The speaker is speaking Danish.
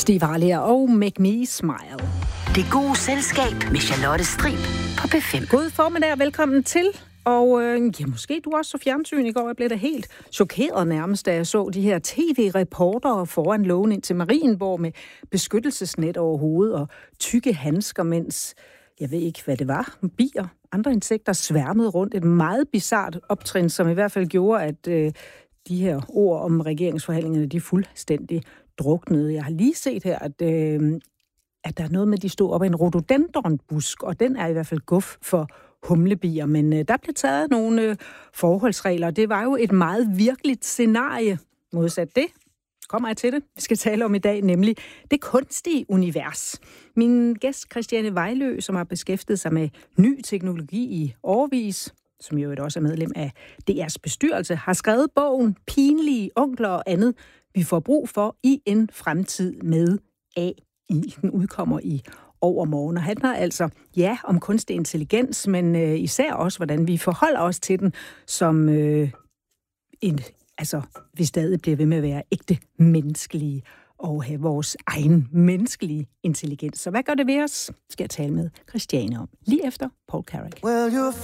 Steve Harlier og Make Me Smile. Det gode selskab med Charlotte Strib på P5. God formiddag og velkommen til. Og måske du også så fjernsyn i går. Jeg blev da helt chokeret nærmest, da jeg så de her tv-reportere foran lågen ind til Marienborg med beskyttelsesnet over hovedet og tykke handsker, mens jeg ved ikke, hvad det var. Bier, andre insekter sværmede rundt. Et meget bizart optrin, som i hvert fald gjorde, at de her ord om regeringsforhandlingerne, de er fuldstændig druknede. Jeg har lige set her, at der er noget med, at de stod op i en rhododendronbusk, og den er i hvert fald guf for humlebier. Men der blev taget nogle forholdsregler. Det var jo et meget virkeligt scenarie. Modsat det kommer jeg til det. Vi skal tale om i dag, nemlig det kunstige univers. Min gæst Christiane Vejlø, som har beskæftiget sig med ny teknologi i årevis, som jo også er medlem af DR's bestyrelse, har skrevet bogen Pinlige onkler og andet, vi får brug for i en fremtid med AI. Den udkommer i overmorgen og handler altså, om kunstig intelligens, men især også, hvordan vi forholder os til den som vi stadig bliver ved med at være ægte menneskelige og have vores egen menneskelige intelligens. Så hvad gør det ved os? Skal jeg tale med Christiane om lige efter Paul Carrack. Well,